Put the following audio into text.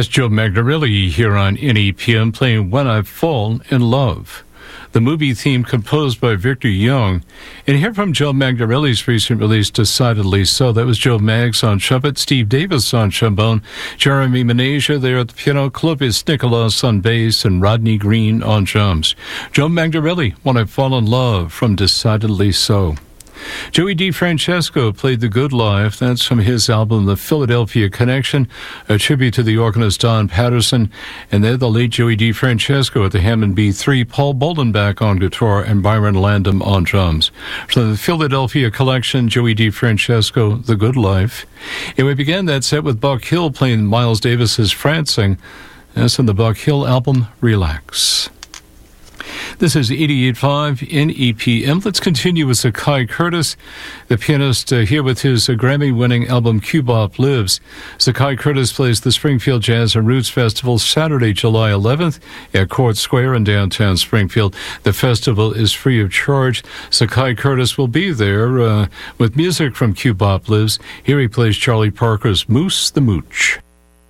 That's Joe Magdarelli here on NEPM playing When I've Fallen in Love, the movie theme composed by Victor Young. And here from Joe Magdarelli's recent release, Decidedly So. That was Joe Maggs on trumpet, Steve Davis on trombone, Jeremy Menasia there at the piano, Clovis Nicholas on bass, and Rodney Green on drums. Joe Magdarelli, When I've Fallen in Love from Decidedly So. Joey DeFrancesco played The Good Life. That's from his album, The Philadelphia Connection, a tribute to the organist Don Patterson. And they're the late Joey DeFrancesco at the Hammond B3, Paul Boldenbach on guitar, and Byron Landum on drums. From the Philadelphia Collection, Joey DeFrancesco, The Good Life. And we began that set with Buck Hill playing Miles Davis's Francing. That's from the Buck Hill album, Relax. This is 88.5 NEPM. Let's continue with Zakai Curtis, the pianist here with his Grammy-winning album Cubop Lives. Zakai Curtis plays the Springfield Jazz and Roots Festival Saturday, July 11th at Court Square in downtown Springfield. The festival is free of charge. Zakai Curtis will be there with music from Cubop Lives. Here he plays Charlie Parker's Moose the Mooch.